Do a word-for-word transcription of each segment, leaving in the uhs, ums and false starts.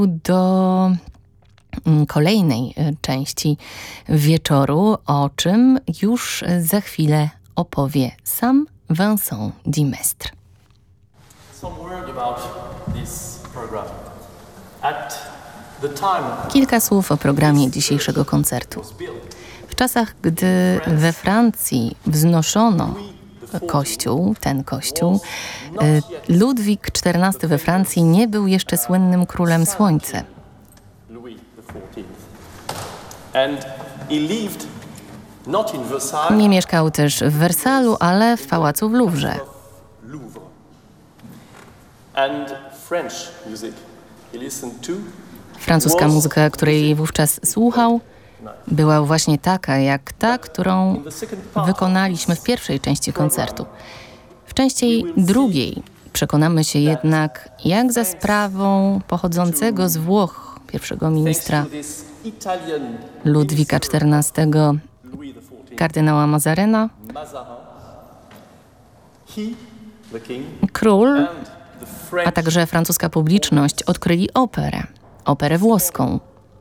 do kolejnej części wieczoru, o czym już za chwilę opowie sam Vincent Dimestre. Kilka słów o programie dzisiejszego koncertu. W czasach, gdy we Francji wznoszono kościół, ten kościół, Ludwik czternasty we Francji nie był jeszcze słynnym królem słońca. Nie mieszkał też w Wersalu, ale w pałacu w Louvre. Francuska muzyka, której wówczas słuchał, była właśnie taka, jak ta, którą wykonaliśmy w pierwszej części koncertu. W części drugiej przekonamy się jednak, jak za sprawą pochodzącego z Włoch pierwszego ministra Ludwika czternastego, kardynała Mazarena, król, a także francuska publiczność odkryli operę, operę włoską.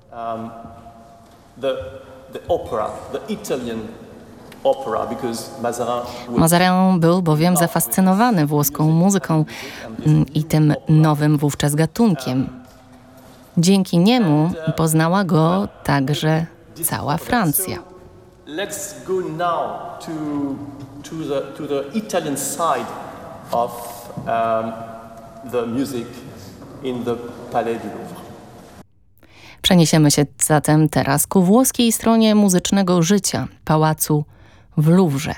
Mazarin był bowiem zafascynowany włoską muzyką i tym nowym wówczas gatunkiem. Dzięki niemu poznała go także cała Francja. Let's go now to, to, the, to the Italian side of um, the music in the Palais du Louvre. Przeniesiemy się zatem teraz ku włoskiej stronie muzycznego życia pałacu w Louvre.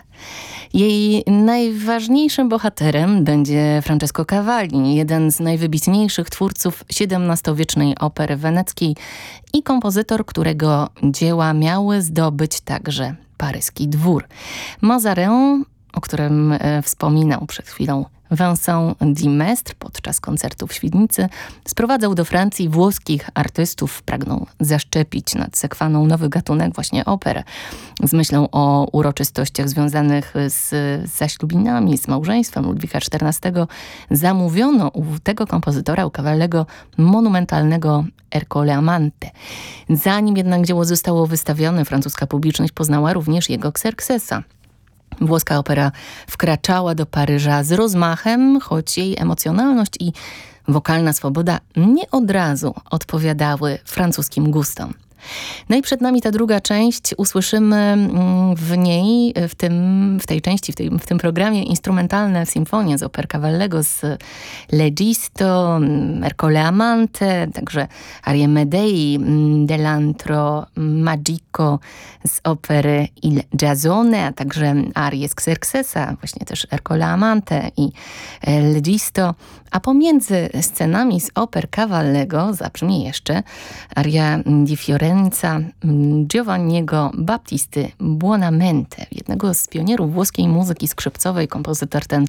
Jej najważniejszym bohaterem będzie Francesco Cavalli, jeden z najwybitniejszych twórców siedemnastowiecznej opery weneckiej i kompozytor, którego dzieła miały zdobyć także paryski dwór. Mazarin, o którym e, wspominał przed chwilą Vincent Dimestre podczas koncertu w Świdnicy, sprowadzał do Francji włoskich artystów, pragnął zaszczepić nad Sekwaną nowy gatunek, właśnie operę. Z myślą o uroczystościach związanych z zaślubinami, z małżeństwem Ludwika czternastego zamówiono u tego kompozytora, u Cavallego, monumentalnego Ercole Amante. Zanim jednak dzieło zostało wystawione, francuska publiczność poznała również jego Xerxesa. Włoska opera wkraczała do Paryża z rozmachem, choć jej emocjonalność i wokalna swoboda nie od razu odpowiadały francuskim gustom. No i przed nami ta druga część. Usłyszymy w niej, w, tym, w tej części, w, tej, w tym programie instrumentalne symfonie z oper Cavallego, z L'Egisto, Ercole Amante, także arie Medei, dell'Antro Magico z opery Il Giazzone, a także arie z Xerxesa, właśnie też Ercole Amante i L'Egisto. A pomiędzy scenami z oper Cavallego zabrzmi jeszcze aria di Fiorenza Giovanniego Battisty Buonamente, jednego z pionierów włoskiej muzyki skrzypcowej. Kompozytor ten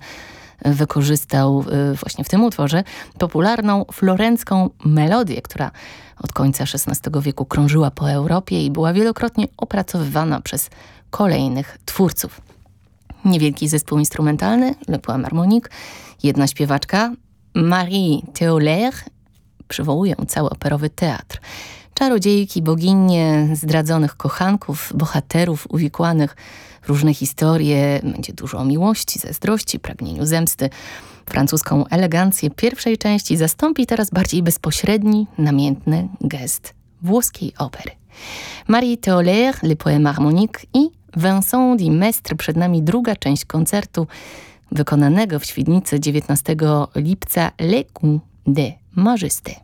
wykorzystał właśnie w tym utworze popularną florencką melodię, która od końca szesnastego wieku krążyła po Europie i była wielokrotnie opracowywana przez kolejnych twórców. Niewielki zespół instrumentalny, Le Poème Harmonique, jedna śpiewaczka, Marie Théolaire, przywołują cały operowy teatr. Czarodziejki, boginie, zdradzonych kochanków, bohaterów uwikłanych w różne historie. Będzie dużo o miłości, zazdrości, pragnieniu zemsty. Francuską elegancję pierwszej części zastąpi teraz bardziej bezpośredni, namiętny gest włoskiej opery. Marie Théolaire, Le Poème Harmonique i Vincent Dimestre. Przed nami druga część koncertu wykonanego w Świdnicy dziewiętnastego lipca Le Coup de Majesté.